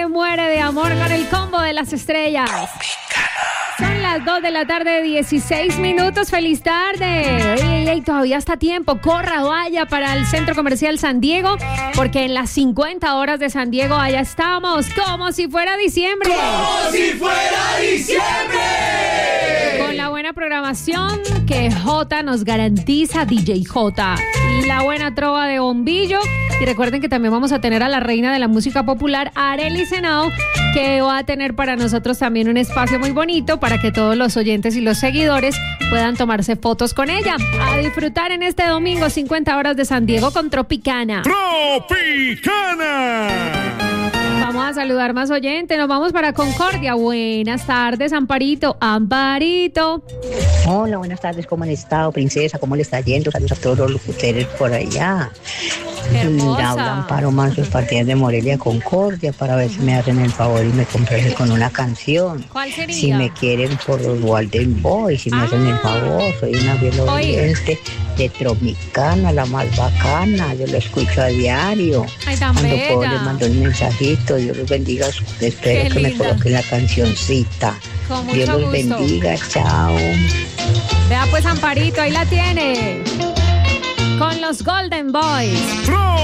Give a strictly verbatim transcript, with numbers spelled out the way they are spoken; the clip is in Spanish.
Muere de amor con el combo de las estrellas. Son las dos de la tarde, dieciséis minutos. ¡Feliz tarde! Ey, ey, ey, todavía está tiempo. Corra, vaya para el Centro Comercial San Diego, porque en las cincuenta horas de San Diego allá estamos, como si fuera diciembre. ¡Como si fuera diciembre! Con la buena programación que J nos garantiza, D J J. La buena trova de Bombillo. Y recuerden que también vamos a tener a la reina de la música popular, Arely Senao, que va a tener para nosotros también un espacio muy bonito para que todos los oyentes y los seguidores puedan tomarse fotos con ella. A disfrutar en este domingo, cincuenta horas de San Diego con Tropicana. ¡Tropicana! Vamos a saludar más oyentes. Nos vamos para Concordia. Buenas tardes, Amparito. Amparito. Hola, buenas tardes. ¿Cómo han estado, princesa? ¿Cómo le está yendo? Saludos a todos los locutores por allá. Hermosa. Habla Amparo Mansos, partidas de Morelia, Concordia, para ver si me hacen el favor y me complacen con una canción. ¿Cuál sería? Si me quieren por los Walden Boys, si me Ah. hacen el favor. Soy una fiel oyente de Tropicana, la más bacana. Yo lo escucho a diario. Ay, tan Cuando puedo bella. les mando un mensajito. Dios los bendiga. Espero Qué que me linda. coloquen la cancioncita. Con Dios mucho los gusto. bendiga. Chao. Vea pues, Amparito, ahí la tiene. Con los Golden Boys.